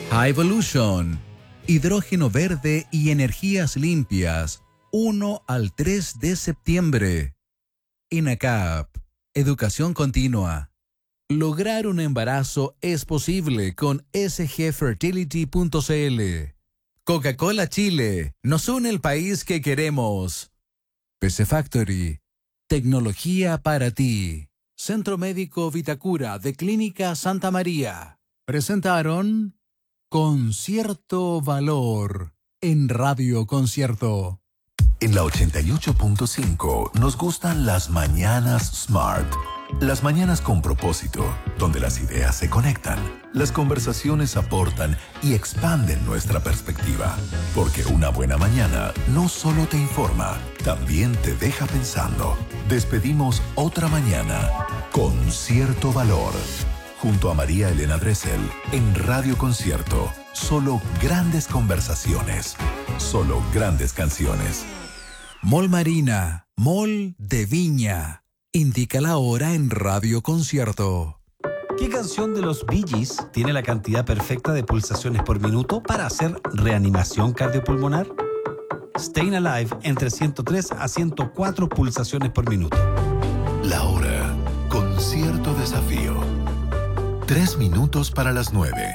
Highvolution, hidrógeno verde y energías limpias, 1 al 3 de septiembre. INACAP, educación continua. Lograr un embarazo es posible con sgfertility.cl. Coca-Cola Chile, nos une el país que queremos. PC Factory, tecnología para ti. Centro Médico Vitacura de Clínica Santa María. Presentaron Concierto Valor en Radio Concierto. En la 88.5 nos gustan las mañanas Smart. Las mañanas con propósito, donde las ideas se conectan, las conversaciones aportan y expanden nuestra perspectiva. Porque una buena mañana no solo te informa, también te deja pensando. Despedimos otra mañana con cierto valor. Junto a María Elena Dressel en Radio Concierto. Solo grandes conversaciones. Solo grandes canciones. Mall Marina, Mall de Viña. Indica la hora en Radio Concierto. ¿Qué canción de los Bee Gees tiene la cantidad perfecta de pulsaciones por minuto para hacer reanimación cardiopulmonar? Staying Alive entre 103 a 104 pulsaciones por minuto. La hora con cierto desafío. 3 minutos para las 9.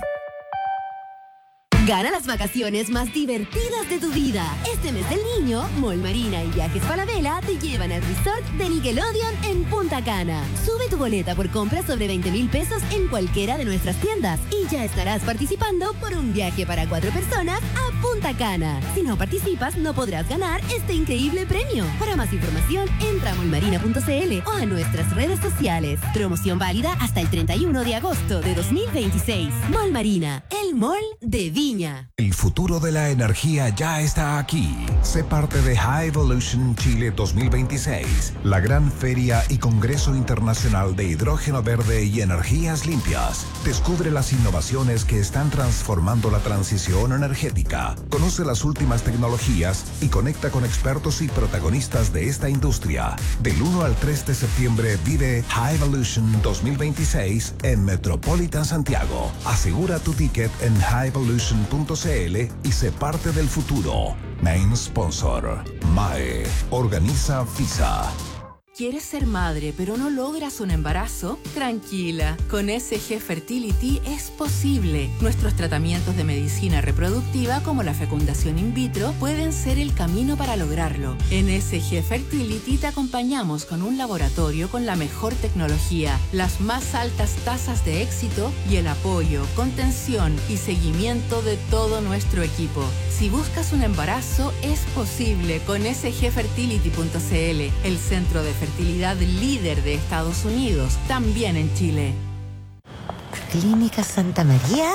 Gana las vacaciones más divertidas de tu vida. Este mes del niño, Mall Marina y Viajes Falabella te llevan al resort de Nickelodeon en Punta Cana. Sube tu boleta por compras sobre 20,000 pesos en cualquiera de nuestras tiendas y ya estarás participando por un viaje para 4 personas a Punta Cana. Si no participas, no podrás ganar este increíble premio. Para más información, entra a mallmarina.cl o a nuestras redes sociales. Promoción válida hasta el 31 de agosto de 2026. Mall Marina, el mall de Viña. El futuro de la energía ya está aquí. Sé parte de Highvolution Chile 2026, la gran feria y congreso internacional de hidrógeno verde y energías limpias. Descubre las innovaciones que están transformando la transición energética. Conoce las últimas tecnologías y conecta con expertos y protagonistas de esta industria. Del 1 al 3 de septiembre vive Highvolution 2026 en Metropolitan Santiago. Asegura tu ticket en Highvolution.cl y sé parte del futuro. Main sponsor, MAE. Organiza FISA. ¿Quieres ser madre pero no logras un embarazo? Tranquila, con SG Fertility es posible. Nuestros tratamientos de medicina reproductiva como la fecundación in vitro pueden ser el camino para lograrlo. En SG Fertility te acompañamos con un laboratorio con la mejor tecnología, las más altas tasas de éxito y el apoyo, contención y seguimiento de todo nuestro equipo. Si buscas un embarazo, es posible con sgfertility.cl, el centro de fertilidad líder de Estados Unidos, también en Chile. ¿Clínica Santa María?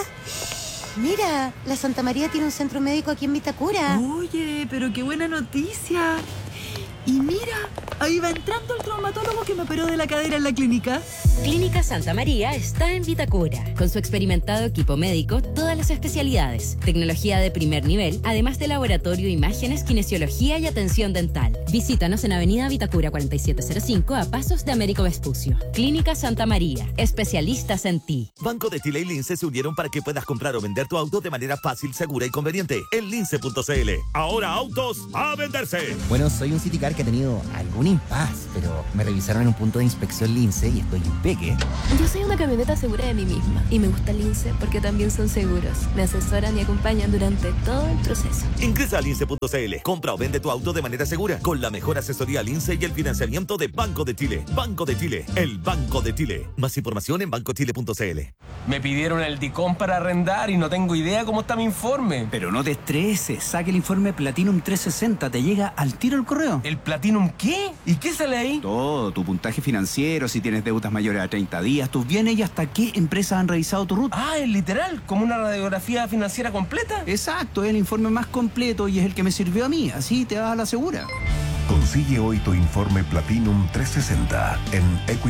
Mira, la Santa María tiene un centro médico aquí en Vitacura. Oye, pero qué buena noticia. Y mira, ahí va entrando el traumatólogo que me operó de la cadera en la clínica. Clínica Santa María está en Vitacura. Con su experimentado equipo médico, todas las especialidades, tecnología de primer nivel, además de laboratorio, imágenes, kinesiología y atención dental. Visítanos en Avenida Vitacura 4705 a pasos de Américo Vespucio. Clínica Santa María, especialistas en ti. Banco de Chile y Lince se unieron para que puedas comprar o vender tu auto de manera fácil, segura y conveniente. En lince.cl. Ahora autos a venderse. Bueno, soy un Citicar que ha tenido algún impas, pero me revisaron en un punto de inspección Lince y estoy impeque. Yo soy una camioneta segura de mí misma y me gusta Lince porque también son seguros. Me asesoran y acompañan durante todo el proceso. Ingresa a lince.cl. Compra o vende tu auto de manera segura con la mejor asesoría Lince y el financiamiento de Banco de Chile. Banco de Chile, el Banco de Chile. Más información en bancochile.cl. Me pidieron el DICOM para arrendar y no tengo idea cómo está mi informe. Pero no te estreses, saque el informe Platinum 360, te llega al tiro el correo. ¿El Platinum qué? ¿Y qué sale ahí? Todo, tu puntaje financiero, si tienes deudas mayores a 30 días, tus bienes y hasta qué empresas han revisado tu ruta. Ah, es literal, como una radiografía financiera completa. Exacto, es el informe más completo y es el que me sirvió a mí, así te vas a la segura. Consigue hoy tu informe Platinum 360 en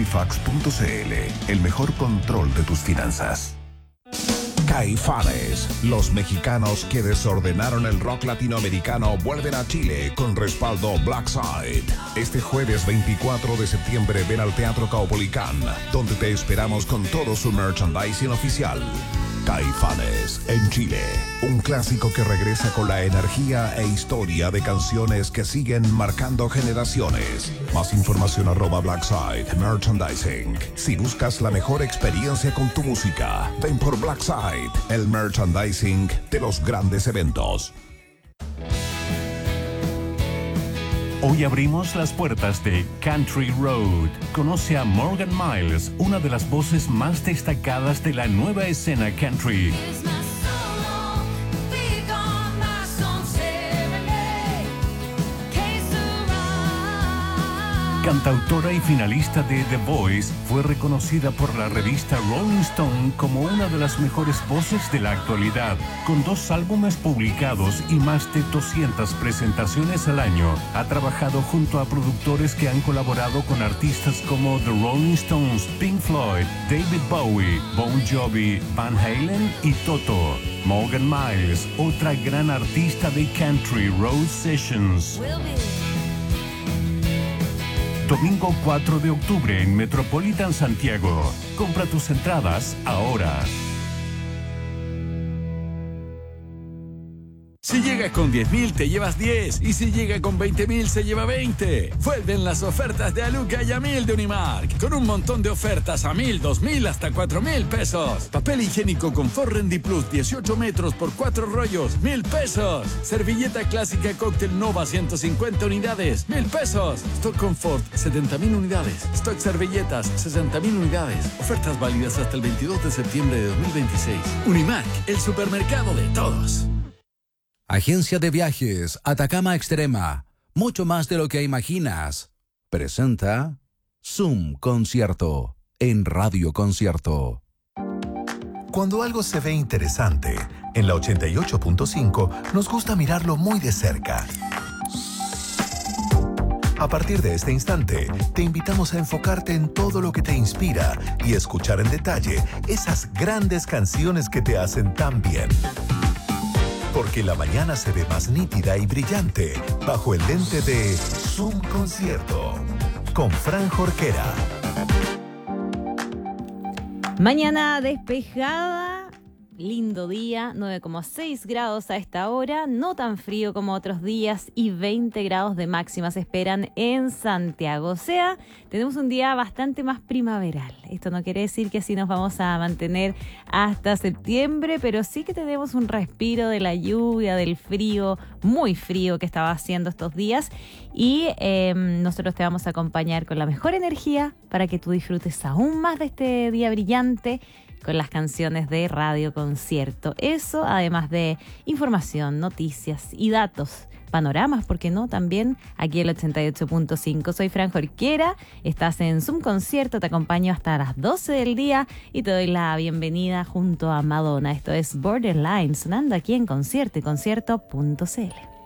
equifax.cl, el mejor control de tus finanzas. Caifanes, los mexicanos que desordenaron el rock latinoamericano vuelven a Chile con respaldo Black Side. Este jueves 24 de septiembre ven al Teatro Caupolicán, donde te esperamos con todo su merchandising oficial. Caifanes en Chile. Un clásico que regresa con la energía e historia de canciones que siguen marcando generaciones. Más información @Blackside Merchandising. Si buscas la mejor experiencia con tu música, ven por Blackside, el merchandising de los grandes eventos. Hoy abrimos las puertas de Country Road. Conoce a Morgan Miles, una de las voces más destacadas de la nueva escena country. Cantautora y finalista de The Voice, fue reconocida por la revista Rolling Stone como una de las mejores voces de la actualidad. Con 2 álbumes publicados y más de 200 presentaciones al año, ha trabajado junto a productores que han colaborado con artistas como The Rolling Stones, Pink Floyd, David Bowie, Bon Jovi, Van Halen y Toto. Morgan Miles, otra gran artista de Country Road Sessions. Domingo 4 de octubre en Metropolitan Santiago. Compra tus entradas ahora. Si llega con 10.000 te llevas 10 y si llega con 20.000 se lleva 20. Vuelven las ofertas de Aluca y a 1.000 de Unimark, con un montón de ofertas a 1.000, 2.000 hasta 4.000 pesos. Papel higiénico Confort Rendi Plus 18 metros por 4 rollos, 1.000 pesos. Servilleta clásica Cóctel Nova 150 unidades, 1.000 pesos. Stock Confort 70.000 unidades. Stock servilletas 60.000 unidades. Ofertas válidas hasta el 22 de septiembre de 2026. Unimark, el supermercado de todos. Agencia de Viajes Atacama Extrema, mucho más de lo que imaginas. Presenta Zoom Concierto en Radio Concierto. Cuando algo se ve interesante, en la 88.5 nos gusta mirarlo muy de cerca. A partir de este instante, te invitamos a enfocarte en todo lo que te inspira y escuchar en detalle esas grandes canciones que te hacen tan bien. Porque la mañana se ve más nítida y brillante bajo el lente de Zoom Concierto con Fran Jorquera. Mañana despejada, lindo día, 9,6 grados a esta hora, no tan frío como otros días y 20 grados de máxima se esperan en Santiago. O sea, tenemos un día bastante más primaveral. Esto no quiere decir que así nos vamos a mantener hasta septiembre, pero sí que tenemos un respiro de la lluvia, del frío, muy frío que estaba haciendo estos días. Y nosotros te vamos a acompañar con la mejor energía para que tú disfrutes aún más de este día brillante con las canciones de Radio Concierto. Eso, además de información, noticias y datos, panoramas, ¿por qué no? También aquí el 88.5. Soy Fran Jorquera, estás en Zoom Concierto, te acompaño hasta las 12 del día y te doy la bienvenida junto a Madonna. Esto es Borderline, sonando aquí en Concierto y concierto.cl.